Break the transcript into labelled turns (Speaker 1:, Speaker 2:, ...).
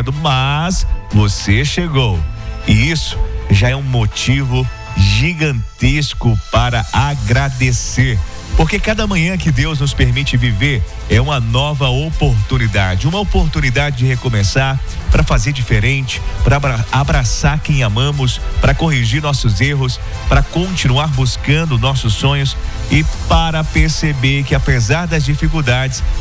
Speaker 1: cedo, mas você chegou. E isso já é um motivo gigantesco para agradecer. Porque cada manhã que Deus nos permite viver é uma nova oportunidade, uma oportunidade de recomeçar, para fazer diferente, para abraçar quem amamos, para corrigir nossos erros, para continuar buscando nossos sonhos e para perceber que apesar das dificuldades,